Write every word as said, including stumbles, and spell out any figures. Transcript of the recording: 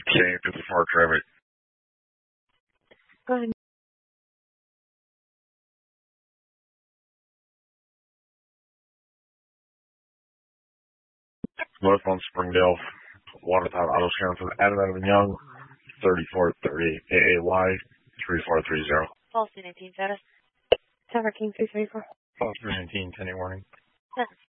K fifty-four traffic. Go ahead. Northbound Springdale, Watertown Auto Scan, Adam Adam Young, thirty-four thirty A A Y, three four three zero. False nineteen status. Tower King three three four. False nineteen, ten warning. Yes.